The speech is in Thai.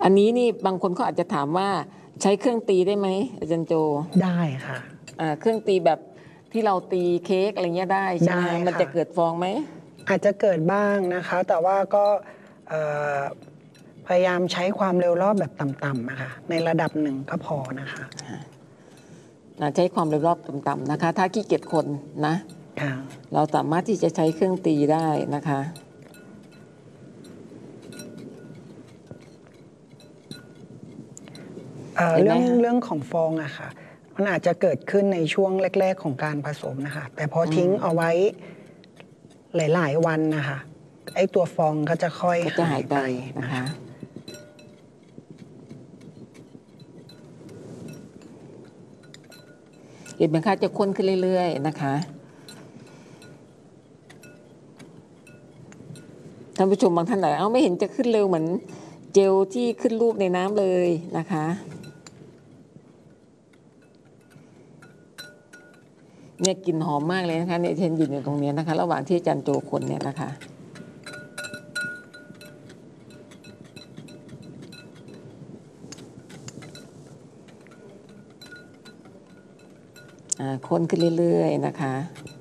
อันนี้นี่บางคนเขาอาจจะถามว่าใช้เครื่องตีได้ไหมอาจารย์โจได้ค่ะเครื่องตีแบบที่เราตีเค้กอะไรเงี้ยได้ใช่ไหมมันจะเกิดฟองไหมอาจจะเกิดบ้างนะคะแต่ว่าก็พยายามใช้ความเร็วรอบแบบต่ำๆนะคะในระดับหนึ่งก็พอนะคะใช้ความเร็วรอบต่ำๆนะคะถ้าขี้เกียจคนนะเราสามารถที่จะใช้เครื่องตีได้นะคะเรื่องของฟองอะค่ะมันอาจจะเกิดขึ้นในช่วงแรกๆของการผสมนะคะแต่พอทิ้งเอาไว้หลายๆวันนะคะไอ้ตัวฟองก็จะค่อยหายไปนะคะเห็นไหมคะจะข้นขึ้นเรื่อยๆนะคะท่านผู้ชมบางท่านไหนไม่เห็นจะขึ้นเร็วเหมือนเจลที่ขึ้นรูปในน้ำเลยนะคะเนี่ยกลิ่นหอมมากเลยนะคะเนี่ยเทนยืนอยู่ตรงนี้นะคะระหว่างที่อาจารย์โจคนเนี่ยนะคะคนขึ้นเรื่อยๆนะคะ